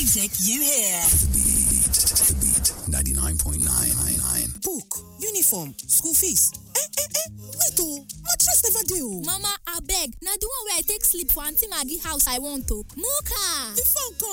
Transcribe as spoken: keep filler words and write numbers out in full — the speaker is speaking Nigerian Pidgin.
music you hear. The Beat, The Beat, ninety-nine point nine. Book, uniform, school fees. Eh, eh, eh, wait oh, mattress never dey oh. Mama, abeg, na the one where I take sleep for Auntie Maggie house I want to. Muka! The phone come.